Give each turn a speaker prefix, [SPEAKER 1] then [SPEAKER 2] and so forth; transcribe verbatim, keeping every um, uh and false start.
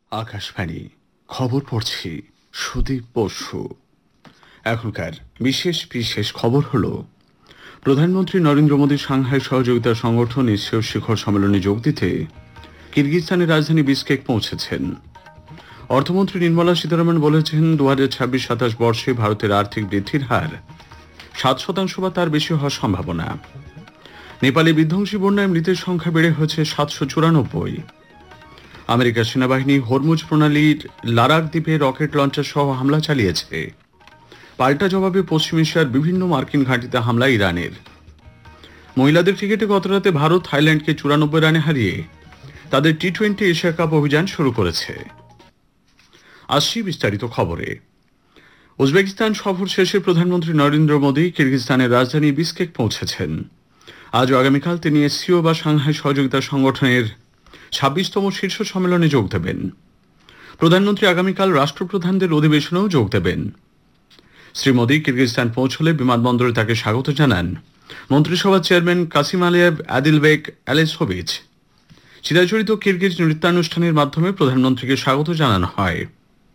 [SPEAKER 1] আকাশবাণী খবর পড়ছি সুদীপ বসু। এখনকার বিশেষ বিশেষ খবর হলো, প্রধানমন্ত্রী নরেন্দ্র মোদী সাংহাই সহযোগিতা সংগঠন এশীয় শিখর সম্মেলনে যোগ দিতে কিরগিজস্তানের রাজধানী বিশকেক পৌঁছেছেন। অর্থমন্ত্রী নির্মলা সীতারমণ বলেছেন, দু হাজার ছাব্বিশ সাতাশ বর্ষে ভারতের আর্থিক বৃদ্ধির হার সাত শতাংশ বা তার বেশি হওয়ার সম্ভাবনা। নেপালে বিধ্বংসী বন্যায় মৃতের সংখ্যা বেড়ে হয়েছে সাতশো চুরানব্বই। আমেরিকার সেনাবাহিনী হরমুজ প্রণালীর লারাক দ্বীপে রকেট লঞ্চার সহ হামলা চালিয়েছে। পাল্টা জবাবে পশ্চিম এশিয়ার বিভিন্ন মার্কিন ঘাঁটিতে হামলা ইরানের। মহিলাদের ক্রিকেটে গতরাতে ভারত থাইল্যান্ডকে চুরানব্বই রানে হারিয়ে তাদের টি টোয়েন্টি এশিয়া কাপ অভিযান শুরু করেছে। আসছি বিস্তারিত খবরে। উজবেকিস্তান সফর শেষে প্রধানমন্ত্রী নরেন্দ্র মোদী কিরগিজস্তানের রাজধানী বিশকেক পৌঁছেছেন। আজ ও আগামীকাল তিনি এসসিও বা সাংহাই সহযোগিতা সংগঠনের ছাব্বিশতম শীর্ষ সম্মেলনে যোগ দেবেন। প্রধানমন্ত্রী আগামীকাল রাষ্ট্রপ্রধানদের অধিবেশনেও যোগ দেবেন। শ্রী মোদী কিরগিজস্তান পৌঁছলে বিমানবন্দরে তাকে স্বাগত জানান মন্ত্রিসভার চেয়ারম্যান কাসিমালিয়েভ আদিলবেক অ্যালেসোভিচ। চিরাচরিত কিরগিজ নৃত্যানুষ্ঠানের মাধ্যমে প্রধানমন্ত্রীকে স্বাগত জানানো হয়।